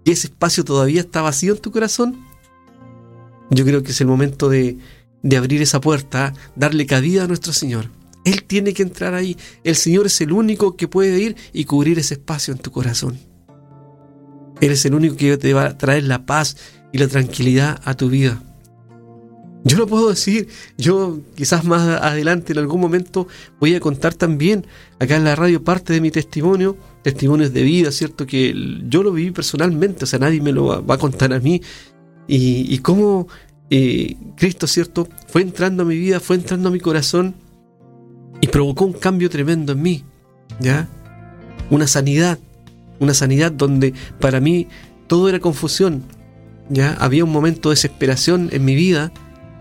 que ese espacio todavía está vacío en tu corazón, yo creo que es el momento de abrir esa puerta, darle cabida a nuestro Señor. Él tiene que entrar ahí. El Señor es el único que puede ir y cubrir ese espacio en tu corazón. Él es el único que te va a traer la paz y la tranquilidad a tu vida. Yo lo puedo decir, yo quizás más adelante en algún momento voy a contar también acá en la radio parte de mi testimonio, testimonios de vida, ¿cierto? Que yo lo viví personalmente, o sea, nadie me lo va a contar a mí. Y cómo Cristo, ¿cierto? Fue entrando a mi vida, fue entrando a mi corazón y provocó un cambio tremendo en mí, ¿ya? Una sanidad donde para mí todo era confusión, ¿ya? Había un momento de desesperación en mi vida.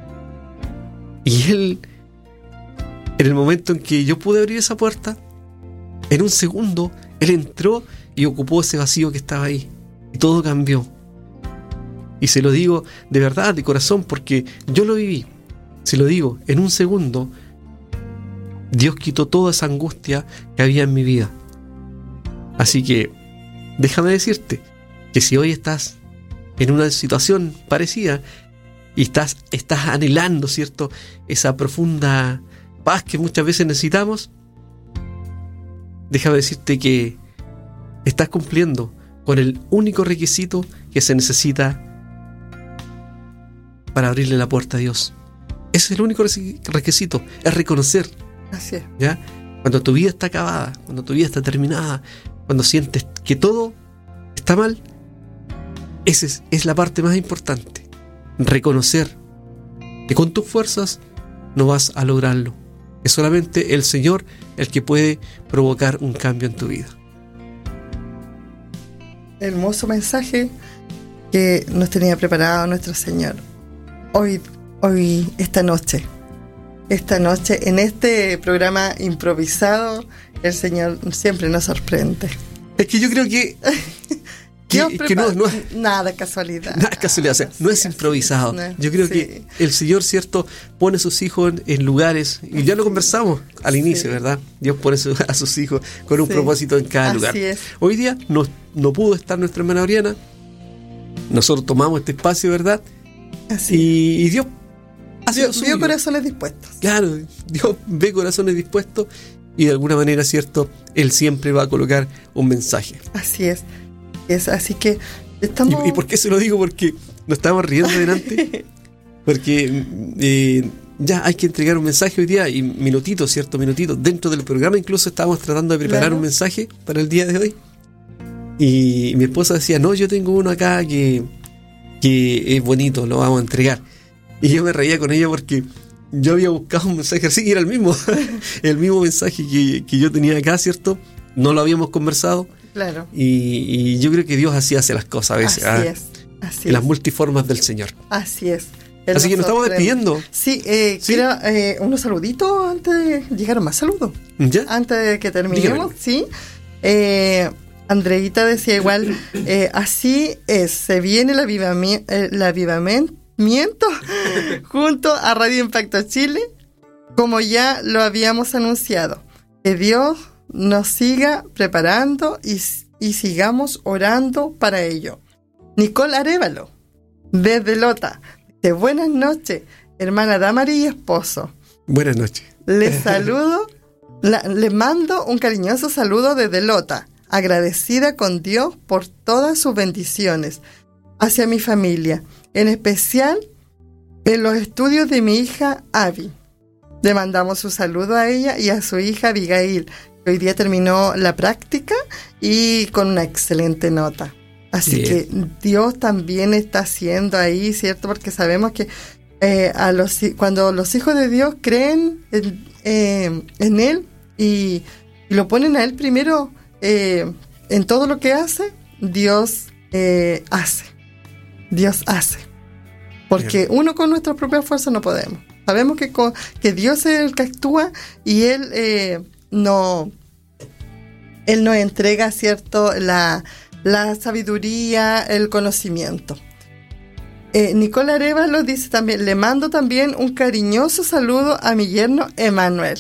Y Él, en el momento en que yo pude abrir esa puerta, en un segundo, Él entró y ocupó ese vacío que estaba ahí. Y todo cambió. Y se lo digo de verdad, de corazón, porque yo lo viví. Se lo digo, en un segundo, Dios quitó toda esa angustia que había en mi vida. Así que, déjame decirte, que si hoy estás en una situación parecida, y estás anhelando, ¿cierto?, esa profunda paz que muchas veces necesitamos, déjame decirte que estás cumpliendo con el único requisito que se necesita para abrirle la puerta a Dios. Ese es el único requisito, es reconocer. Así es. ¿Ya? Cuando tu vida está acabada, cuando tu vida está terminada, cuando sientes que todo está mal, esa es la parte más importante. Reconocer que con tus fuerzas no vas a lograrlo. Es solamente el Señor el que puede provocar un cambio en tu vida. Hermoso mensaje que nos tenía preparado nuestro Señor. Hoy, esta noche, en este programa improvisado, el Señor siempre nos sorprende. Es que yo creo que no es nada casualidad. Nada es casualidad, o sea, no es improvisado. Yo creo que el Señor, ¿cierto?, pone a sus hijos en lugares, y ya lo conversamos al inicio, ¿verdad? Dios pone a sus hijos con un propósito en cada lugar. Es. Hoy día no pudo estar nuestra hermana Oriana. Nosotros tomamos este espacio, ¿verdad? Y Dios hace lo suyo. Vio corazones dispuestos. Claro, Dios ve corazones dispuestos y de alguna manera, ¿cierto?, Él siempre va a colocar un mensaje. Así es. Así que estamos... ¿Y por qué se lo digo? Porque nos estábamos riendo delante. Porque ya hay que entregar un mensaje hoy día. Y minutitos. Dentro del programa incluso estábamos tratando de preparar un mensaje para el día de hoy. Y mi esposa decía, no, yo tengo uno acá que es bonito, lo vamos a entregar. Y yo me reía con ella porque yo había buscado un mensaje así y era el mismo. El mismo mensaje que yo tenía acá, ¿cierto? No lo habíamos conversado. Claro. Y yo creo que Dios así hace las cosas a veces. Así en las multiformas del Señor. Así es. Así que nos estamos despidiendo. Sí, quiero unos saluditos antes de llegar a más saludos. ¿Ya? Antes de que terminemos, dígamelo. Sí. Andreita decía igual, así es, se viene el avivamiento junto a Radio Impacto Chile, como ya lo habíamos anunciado. Que Dios nos siga preparando y sigamos orando para ello. Nicole Arévalo, desde Lota, de buenas noches, hermana Damari y esposo. Buenas noches. Les saludo, les mando un cariñoso saludo desde Lota, agradecida con Dios por todas sus bendiciones hacia mi familia, en especial en los estudios de mi hija Abby. Le mandamos un saludo a ella y a su hija Abigail, que hoy día terminó la práctica y con una excelente nota. Así Bien. que Dios también está haciendo ahí, ¿cierto? Porque sabemos que cuando los hijos de Dios creen en Él y lo ponen a Él primero en todo lo que hace, Dios hace. Dios hace. Porque uno con nuestras propias fuerzas no podemos. Sabemos que Dios es el que actúa y Él nos entrega, ¿cierto?, la sabiduría, el conocimiento. Nicole Arévalo dice también, le mando también un cariñoso saludo a mi yerno Emanuel.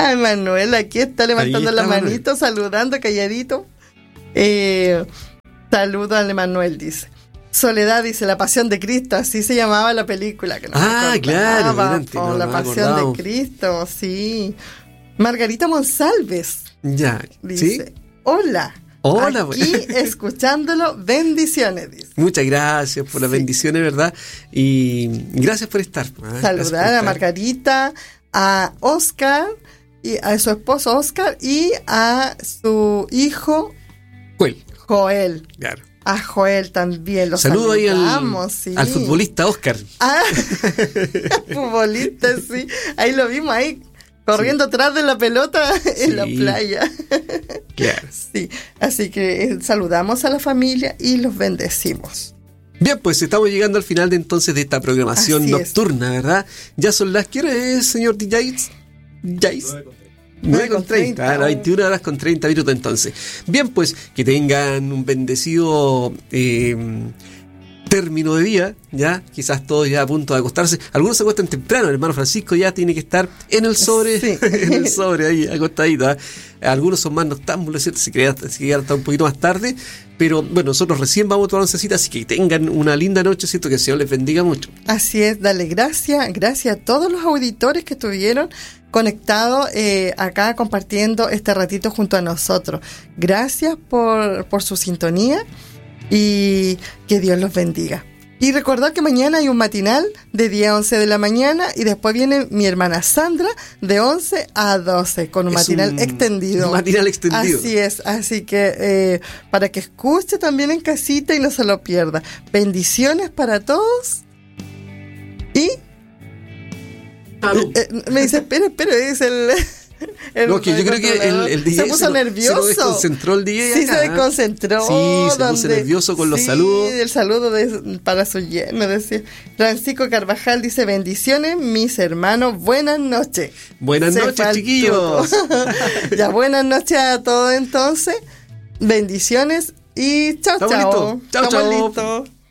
Emanuel aquí está levantando la manito, saludando calladito. Saludos al Emanuel, dice. Soledad dice, La Pasión de Cristo, así se llamaba la película. Que claro, no, La Pasión de Cristo, sí. Margarita Monsalves. Ya, dice, ¿sí? Hola, Hola, aquí escuchándolo, bendiciones, dice. Muchas gracias por las bendiciones, ¿verdad? Y gracias por estar. Saludar a Margarita, a Oscar, y a su esposo Oscar y a su hijo Joel. Claro. A Joel también. Los saludo ahí al futbolista Oscar. Futbolista, sí. Ahí lo vimos ahí. Corriendo atrás de la pelota en la playa. Claro. Sí, así que saludamos a la familia y los bendecimos. Bien, pues estamos llegando al final de esta programación nocturna, ¿verdad? Ya son las... ¿Qué hora es, señor Jace? 9:30, a las 21 horas con 30 minutos entonces. Bien, pues que tengan un bendecido término de día, ya, quizás todos ya a punto de acostarse. Algunos se acuestan temprano, el hermano Francisco ya tiene que estar en el sobre, en el sobre ahí, acostadito, ¿eh? Algunos son más noctámbulos, ¿cierto? Se quedan hasta un poquito más tarde, pero bueno, nosotros recién vamos a tomar oncecita, así que tengan una linda noche, ¿cierto? Que el Señor les bendiga mucho. Así es, dale gracias a todos los auditores que estuvieron conectados acá compartiendo este ratito junto a nosotros. Gracias por su sintonía. Y que Dios los bendiga. Y recordad que mañana hay un matinal de 10 a 11 de la mañana y después viene mi hermana Sandra de 11 a 12 con un matinal extendido. Un matinal extendido. Así es, así que para que escuche también en casita y no se lo pierda. Bendiciones para todos. Y me dice, espera, es el... No, que yo creo que el DJ se puso nervioso. Se desconcentró el DJ. Sí, acá. Se desconcentró. Sí, se puso nervioso con los saludos. Sí, el saludo para su yerno, decía. Francisco Carvajal dice, bendiciones, mis hermanos, buenas noches. Buenas noches, chiquillos. Ya, buenas noches a todos entonces. Bendiciones y chao, chao. Chao, chao. Listos.